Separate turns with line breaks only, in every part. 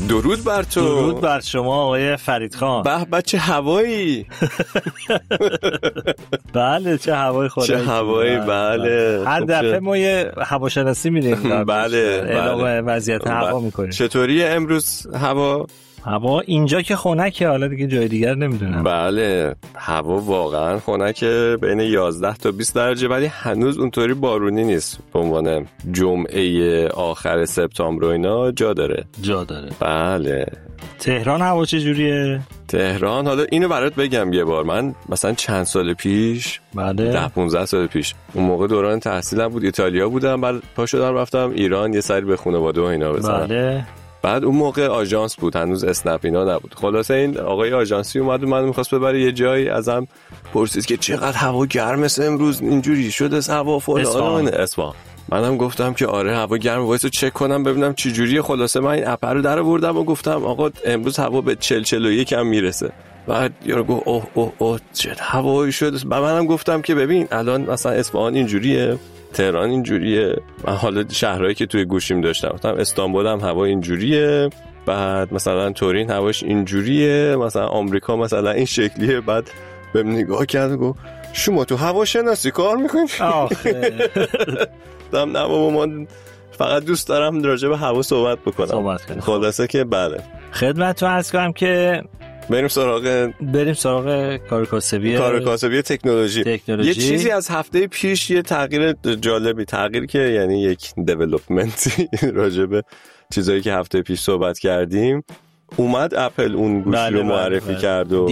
درود بر تو.
درود بر شما آقای فرید خان.
به بچه هوایی.
بله چه هوای خدا،
چه هوایی. بله
هر دفعه ما یه هواشناسی میریم.
بله
اعلام وضعیت هوا میکنیم.
چطوریه امروز هوا
اینجا که خنکه، حالا دیگه جای دیگر نمیدونم.
بله هوا واقعا خنکه، بین 11 تا 20 درجه، ولی هنوز اونطوری بارونی نیست. به عنوان جمعه آخر سپتامبر و اینا جا داره. بله.
تهران هوا چجوریه؟
تهران حالا اینو برات بگم یه بار، من مثلا چند سال پیش،
بله
10-15 سال پیش، اون موقع دوران تحصیلم بود، ایتالیا بودم، بعد پا شدم رفتم ایران یه سری به خانواده و اینا بزنم.
بله.
بعد اون موقع آژانس بود، هنوز اسنپ اینا نبود. خلاصه این آقای آژانسی اومد و من می‌خواست ببره یه جایی، ازم پرسید که چقدر هوا گرمه امروز، اینجوری شده هوا فلان اصفهان. منم گفتم که آره هوا گرمه، وایسو چک کنم ببینم چه جوریه. خلاصه من این اپر رو درآوردم و گفتم آقا امروز هوا به 40-41 هم میرسه. بعد یارو گفت اوه چه هوایی شده. منم گفتم که ببین الان مثلا اصفهان اینجوریه، تهران اینجوریه، من حالا شهرهایی که توی گوشیم داشتم گفتم استانبول هم هوا اینجوریه، بعد مثلا تورین هواش اینجوریه، مثلا آمریکا مثلا این شکلیه. بعد بهم نگاه کرد و گفت شما تو هوا شناسی کار میکنی؟
آخه
نه بابا من فقط دوست دارم راجع به هوا صحبت بکنم. خلاصه که بله
خدمتتون عرض کنم که
بریم سراغ کارکاسبی تکنولوژی. یه چیزی از هفته پیش، یه تغییر جالبی، تغییر که یعنی یک دیولپمنتی راجع به چیزایی که هفته پیش صحبت کردیم، اومد اپل اون گوشی رو معرفی کرد و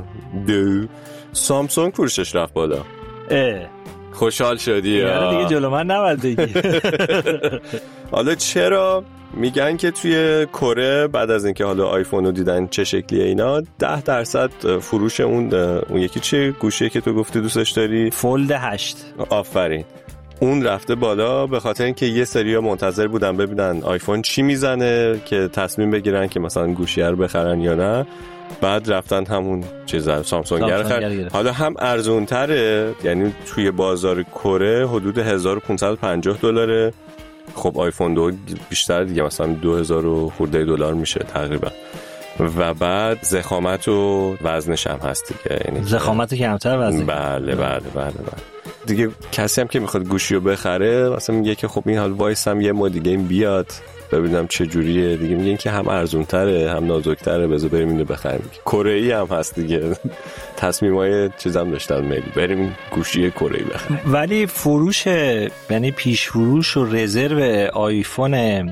سامسونگ فروشش رفت بالا. خوشحال شدی؟
دیگه جلو من نباید بگی.
حالا چرا؟ میگن که توی کره بعد از اینکه حالا آیفون رو دیدن چه شکلیه اینا، 10% فروش اون یکی چه گوشیه که تو گفتی دوستش داری؟
فولد 8.
آفرین. اون رفته بالا به خاطر اینکه یه سریا منتظر بودن ببینن آیفون چی میزنه که تصمیم بگیرن که مثلا گوشی رو بخرن یا نه. بعد رفتن همون چیزا سامسونگ رو خرید. حالا هم ارزون تره، یعنی توی بازار کره حدود $1550. خب آیفون 2 بیشتر دیگه، مثلا 2000 خورده دلار میشه تقریبا. و بعد ضخامت و وزنش هم هست دیگه، یعنی
ضخامت کمتر وزن.
بله. دیگه کسی هم که میخواد گوشی رو بخره مثلا میگه که خب این حال وایسم یه ماه دیگه این بیاد ببینم چه جوریه. دیگه میگن که هم ارزون تره هم نازک تره، بذار بریم اینو بخریم. کره ای هم هست دیگه. تصمیمای چیزام داشتن میل بریم گوشی کره ای بخریم.
ولی فروش، یعنی پیش فروش و رزرو آیفون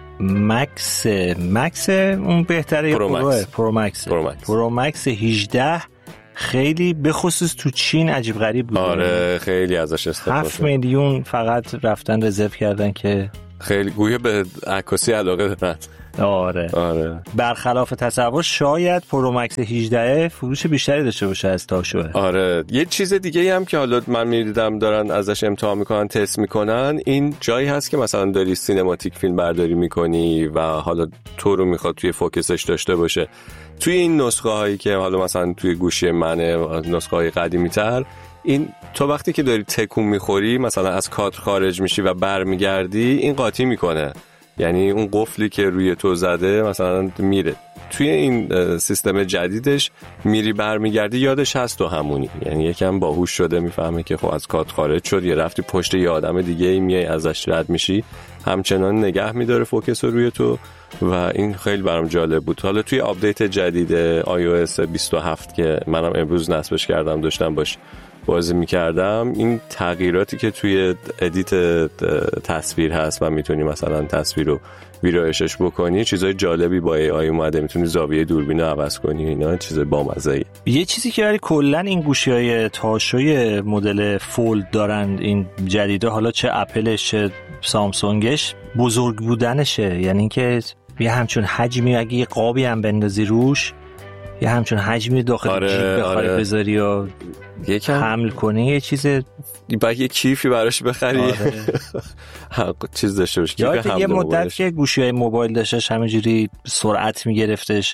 مکس اون بهتره، پرو مکس 18 خیلی به خصوص تو چین عجیب غریب بود.
آره خیلی ازش استفاده.
7 میلیون فقط رفتن رزرو کردن که
خیلی گویا به عکاسی علاقه دارن.
آره. برخلاف تصور شاید پرو مکس 18 فروش بیشتری داشته باشه از تاشوه.
آره یه چیز دیگه هم که حالا من می‌دیدم دارن ازش امتحان میکنن، تست میکنن، این جایی هست که مثلا داری سینماتیک فیلم برداری میکنی و حالا تو رو میخواد توی فوکسش داشته باشه. توی این نسخه هایی که حالا مثلا توی گوشی منه، نسخه های قدیمی تر، این تو وقتی که داری تکون میخوری مثلا از کادر خارج میشی و برمیگردی، این قاطی میکنه، یعنی اون قفلی که روی تو زده مثلا میره. توی این سیستم جدیدش میری برمیگردی یادش هست تو همونی، یعنی یکم باهوش شده، میفهمه که خب از کادر خارج شد، یه رفتی پشت یه آدم دیگه ای میای ازش رد میشی، همچنان نگه میداره فوکس رو روی تو و این خیلی برام جالب بود. حالا توی آپدیت جدید iOS 27 که منم امروز نصبش کردم، داشتم باش بازی میکردم، این تغییراتی که توی ادیت تصویر هست و میتونی مثلا تصویر رو ویرایشش بکنی، چیزای جالبی با AI اومده، میتونی زاویه دوربین رو عوض کنی، اینا چیزای بامزه‌ای.
یه چیزی که برای کلا این گوشی‌های تاشوی مدل فولد دارن این جدیده، حالا چه اپلش چه سامسونگش، بزرگ بودنشه، یعنی اینکه یه همچون حجمی اگه یه قابی هم بندازی روش، یه همچون حجمی داخل جیب بخوای بذاری و
یکم
حمل کنی، یه چیز
بعد یه کیفی براش بخری. چیز داشته باشه.
یه مدت که گوشی‌های موبایل داشتش همینجوری سرعت میگرفتش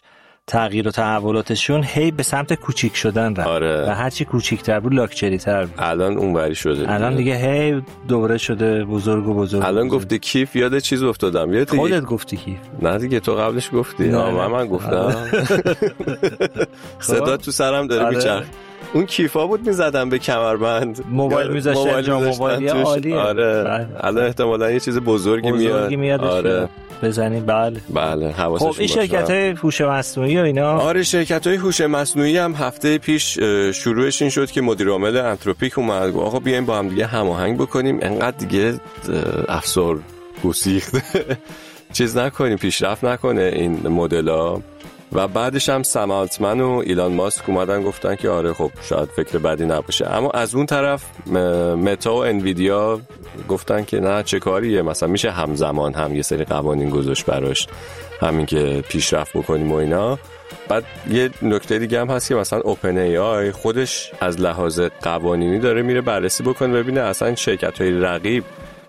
تغییر و تحولاتشون هی به سمت کوچیک شدن رفت.
آره.
و هرچی کوچیک‌تر بود لاکچری تر بود.
الان اونوری شده.
الان دیگه هی دوباره شده بزرگ و بزرگ.
الان گفتی کیف، یاد چیز افتادم. یاد
خودت گفتی کیف.
نه دیگه تو قبلش گفتی. من گفتم. صدا تو سرم داره میچرخه. اون کیفا بود میزدن به کمربند،
موبایل میذاشتن جا موبایلی عالیه.
آره الان احتمالاً یه چیز بزرگی میاد.
آره بزنی. بله
حواسش.
خب این شرکت‌های هوش مصنوعی و اینا،
آره شرکت‌های هوش مصنوعی هم هفته پیش شروعش این شد که مدیر عامل انتروپیک اومد گفت آقا بیایم با هم دیگه هماهنگ بکنیم، انقدر دیگه افسر گسیخته چیز نکنیم، پیشرفت نکنه این مدل‌ها. و بعدش هم سم آلتمن و ایلان ماسک اومدن گفتن که آره خب شاید فکر بدی نباشه. اما از اون طرف متا و انویدیا گفتن که نه چه کاریه، مثلا میشه همزمان هم یه سری قوانین گذاشت براش، همین که پیشرفت بکنیم و اینا. بعد یه نکته دیگه هم هست که مثلا اوپن ای آی خودش از لحاظ قوانینی داره میره بررسی بکنه ببینه اصلا شرکت‌های رقیب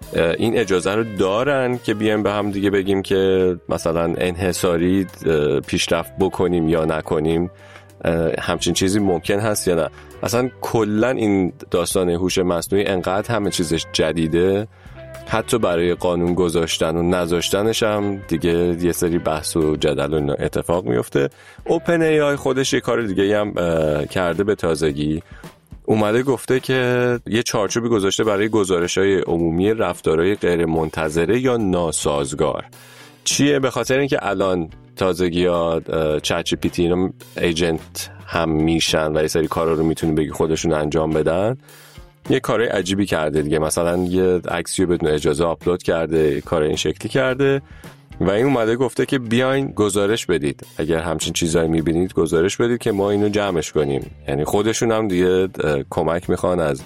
این اجازه رو دارن که بیایم به هم دیگه بگیم که مثلا انحصاری پیشرفت بکنیم یا نکنیم، همچین چیزی ممکن هست یا نه. اصلا کلا این داستان هوش مصنوعی انقدر همه چیزش جدیده، حتی برای قانون گذاشتن و نذاشتنش هم دیگه یه سری بحث و جدل و اتفاق میفته. اوپن ای آی خودش یه کار دیگه هم کرده به تازگی، اومده گفته که یه چارچوبی گذاشته برای گزارش‌های عمومی رفتارهای غیر منتظره یا ناسازگار. چیه؟ به خاطر اینکه الان تازگی‌ها چت جی پی تی اینا ایجنت هم میشن و یه سری کارا رو میتونی بگی خودشون انجام بدن، یه کارای عجیبی کرده دیگه. مثلا یه عکسی رو بدون اجازه آپلود کرده، کار این شکلی کرده و این اومده گفته که بیاین گزارش بدید، اگر همچین چیزایی میبینید گزارش بدید که ما اینو جمعش کنیم. یعنی خودشون هم دیگه کمک میخوان از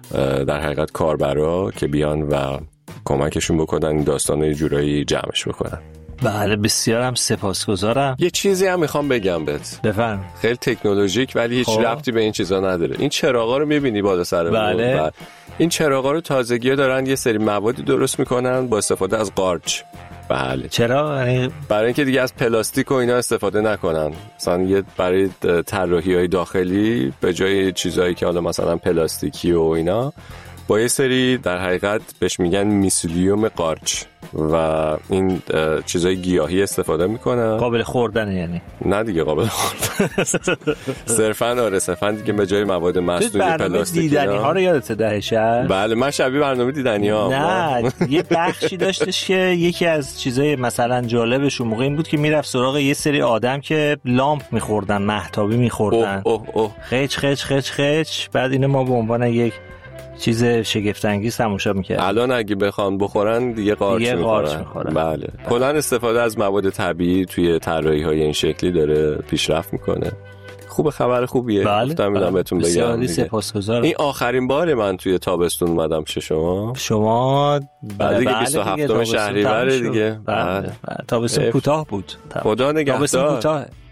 در حقیقت کاربرا که بیان و کمکشون بکنن این داستانو یه جورایی جمعش بکنن.
بله بسیار هم سپاسگزارم.
یه چیزی هم میخوام بگم بهت.
بفرم.
خیلی تکنولوژیک ولی هیچ ربطی به این چیزا نداره. این چراغا رو میبینی بالا سر
بله.
این چراغا رو تازگی‌ها دارن یه سری موادی درست میکنن با استفاده از قارچ. بله.
چرا؟
برای اینکه دیگه از پلاستیک و اینا استفاده نکنن. مثلا یه برای طراحی‌های داخلی به جای چیزایی که حالا مثلا پلاستیکی و اینا با یه سری در حقیقت بهش میگن میسولیوم قارچ و این چیزای گیاهی استفاده میکنن.
قابل خوردن یعنی؟
نه دیگه قابل خوردن. صرفاً دیگه به جای مواد مصنوعی پلاستیکی.
دیدنی ها رو یادته دهشه؟
بله من شبیه برنامه دیدنی ها.
نه یه بخشی داشتش که یکی از چیزای مثلا جالبش اون موقع این بود که میرفت سراغ یه سری آدم که لامپ میخوردن، مهتابی میخوردن. خچ بعد اینو ما به عنوان یک چیز شگفت انگیز تماشا می‌کرد.
الان اگه بخوان بخورن دیگه قارچ می‌خورن. بله. کلاً استفاده از مواد طبیعی توی طراحی‌های این شکلی داره پیشرفت میکنه. خوب خبر خوبیه. گفتم می‌دونم بهتون بگم.
سپاسگزارم.
این آخرین بار من توی تابستون اومدم شما بعد دیگه 27 شهریور دیگه.
بله. تابستون کوتاه بود.
خدا نگهدار.